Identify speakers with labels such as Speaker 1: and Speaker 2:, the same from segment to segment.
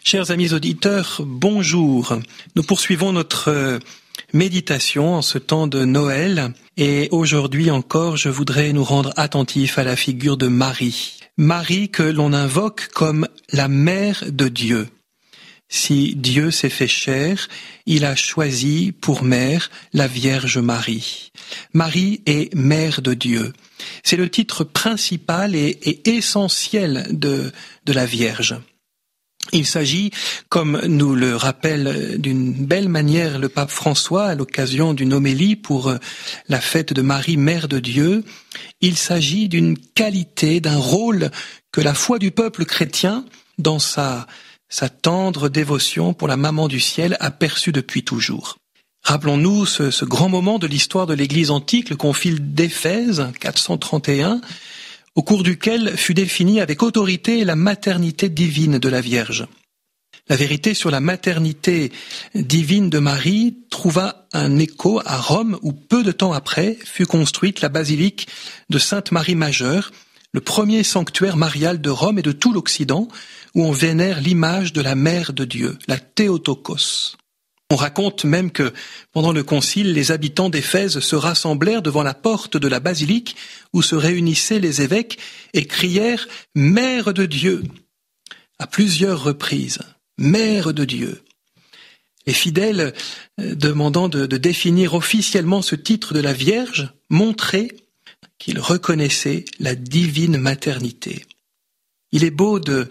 Speaker 1: Chers amis auditeurs, bonjour. Nous poursuivons notre méditation en ce temps de Noël et aujourd'hui encore je voudrais nous rendre attentifs à la figure de Marie. Marie que l'on invoque comme la mère de Dieu. Si Dieu s'est fait chair, il a choisi pour mère la Vierge Marie. Marie est mère de Dieu. C'est le titre principal et essentiel de la Vierge. Il s'agit, comme nous le rappelle d'une belle manière le pape François à l'occasion d'une homélie pour la fête de Marie, Mère de Dieu, il s'agit d'une qualité, d'un rôle que la foi du peuple chrétien, dans sa tendre dévotion pour la Maman du ciel, a perçue depuis toujours. Rappelons-nous ce grand moment de l'histoire de l'Église antique, le concile d'Éphèse, 431, au cours duquel fut définie avec autorité la maternité divine de la Vierge. La vérité sur la maternité divine de Marie trouva un écho à Rome où peu de temps après fut construite la basilique de Sainte Marie Majeure, le premier sanctuaire marial de Rome et de tout l'Occident, où on vénère l'image de la Mère de Dieu, la Théotokos. On raconte même que, pendant le concile, les habitants d'Éphèse se rassemblèrent devant la porte de la basilique où se réunissaient les évêques et crièrent « Mère de Dieu » à plusieurs reprises. « Mère de Dieu ». Les fidèles, demandant de définir officiellement ce titre de la Vierge, montraient qu'ils reconnaissaient la divine maternité. Il est beau de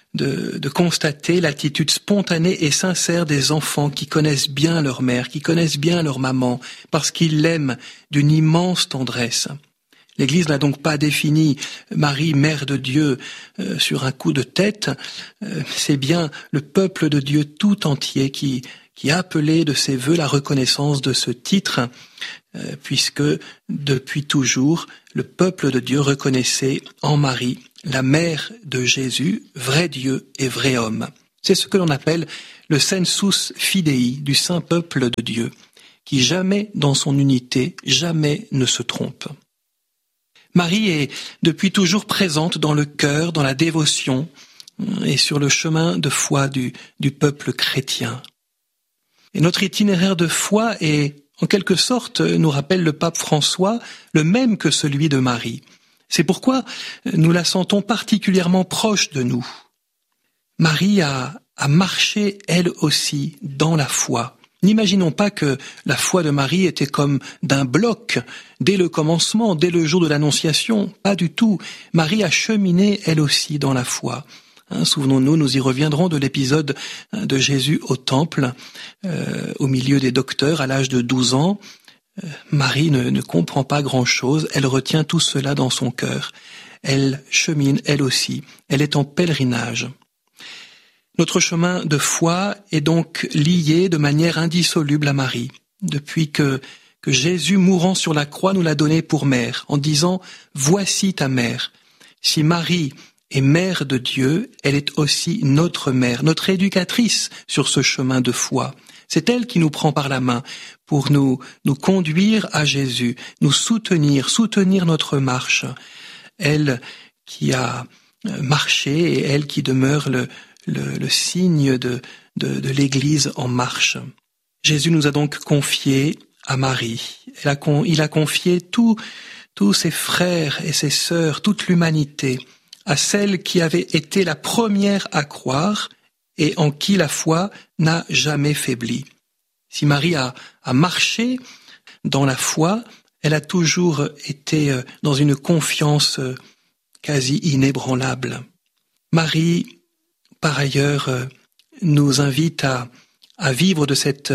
Speaker 1: constater l'attitude spontanée et sincère des enfants qui connaissent bien leur mère, qui connaissent bien leur maman, parce qu'ils l'aiment d'une immense tendresse. L'Église n'a donc pas défini Marie, Mère de Dieu, sur un coup de tête. C'est bien le peuple de Dieu tout entier qui a appelé de ses vœux la reconnaissance de ce titre, puisque depuis toujours, le peuple de Dieu reconnaissait en Marie la mère de Jésus, vrai Dieu et vrai homme. C'est ce que l'on appelle le sensus fidei du saint peuple de Dieu, qui jamais dans son unité, jamais ne se trompe. Marie est depuis toujours présente dans le cœur, dans la dévotion et sur le chemin de foi du peuple chrétien. Et notre itinéraire de foi est, en quelque sorte, nous rappelle le pape François, le même que celui de Marie. C'est pourquoi nous la sentons particulièrement proche de nous. Marie a marché, elle aussi, dans la foi. N'imaginons pas que la foi de Marie était comme d'un bloc, dès le commencement, dès le jour de l'Annonciation. Pas du tout. Marie a cheminé, elle aussi, dans la foi. Souvenons-nous, nous y reviendrons de l'épisode de Jésus au temple, au milieu des docteurs, à l'âge de 12 ans. Marie ne comprend pas grand-chose, elle retient tout cela dans son cœur. Elle chemine, elle aussi, elle est en pèlerinage. Notre chemin de foi est donc lié de manière indissoluble à Marie, depuis que Jésus, mourant sur la croix, nous l'a donné pour mère, en disant « Voici ta mère ». Si Marie est mère de Dieu, elle est aussi notre mère, notre éducatrice sur ce chemin de foi. C'est elle qui nous prend par la main pour nous conduire à Jésus, nous soutenir notre marche. Elle qui a marché et elle qui demeure le signe de l'Église en marche. Jésus nous a donc confié à Marie. Il a confié tous ses frères et ses sœurs, toute l'humanité, à celle qui avait été la première à croire et en qui la foi n'a jamais faibli. Si Marie a marché dans la foi, elle a toujours été dans une confiance quasi inébranlable. Marie, par ailleurs, nous invite à vivre de cette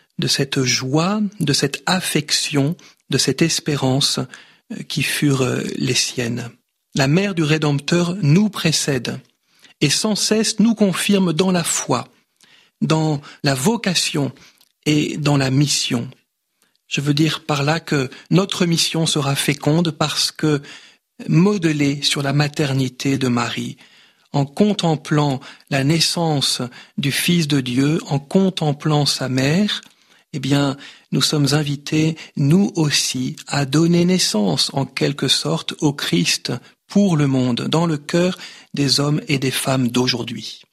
Speaker 1: joie, de cette affection, de cette espérance qui furent les siennes. La mère du Rédempteur nous précède et sans cesse nous confirme dans la foi, dans la vocation et dans la mission. Je veux dire par là que notre mission sera féconde parce que modelée sur la maternité de Marie. En contemplant la naissance du Fils de Dieu, en contemplant sa mère, eh bien, nous sommes invités, nous aussi, à donner naissance, en quelque sorte, au Christ pour le monde, dans le cœur des hommes et des femmes d'aujourd'hui.